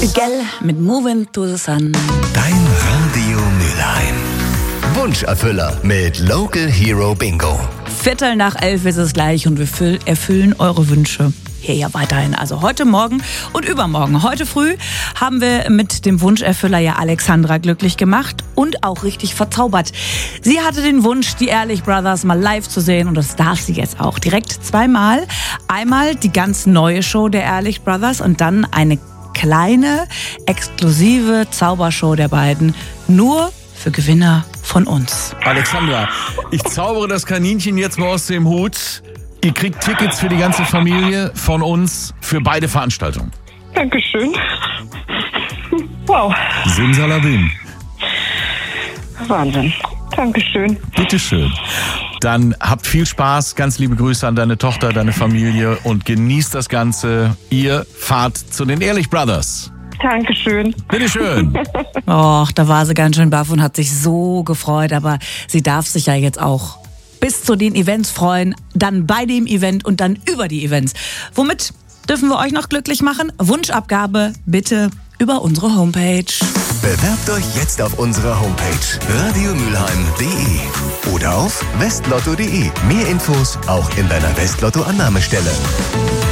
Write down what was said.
Gell mit Moving to the Sun. Dein Radio Mülheim. Wunscherfüller mit Local Hero Bingo. 11:15 ist es gleich und wir erfüllen eure Wünsche. Hier ja weiterhin, also heute Morgen und übermorgen. Heute früh haben wir mit dem Wunscherfüller ja Alexandra glücklich gemacht und auch richtig verzaubert. Sie hatte den Wunsch, die Ehrlich Brothers mal live zu sehen und das darf sie jetzt auch. Direkt zweimal. Einmal die ganz neue Show der Ehrlich Brothers und dann eine kleine, exklusive Zaubershow der beiden. Nur für Gewinner von uns. Alexandra, ich zaubere das Kaninchen jetzt mal aus dem Hut. Ihr kriegt Tickets für die ganze Familie von uns für beide Veranstaltungen. Dankeschön. Wow. Simsalabim. Wahnsinn. Dankeschön. Bitteschön. Dann habt viel Spaß. Ganz liebe Grüße an deine Tochter, deine Familie und genießt das Ganze. Ihr fahrt zu den Ehrlich Brothers. Dankeschön. Bitteschön. Och, da war sie ganz schön baff und hat sich so gefreut, aber sie darf sich ja jetzt auch bis zu den Events freuen, dann bei dem Event und dann über die Events. Womit dürfen wir euch noch glücklich machen? Wunschabgabe bitte über unsere Homepage. Bewerbt euch jetzt auf unserer Homepage radiomülheim.de oder auf westlotto.de. Mehr Infos auch in deiner Westlotto-Annahmestelle.